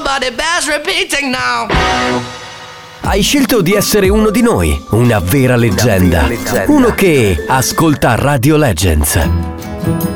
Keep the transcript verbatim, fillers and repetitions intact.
Somebody bears repeating now. Hai scelto di essere uno di noi, una vera leggenda, Una vera leggenda. uno che ascolta Radio Legends.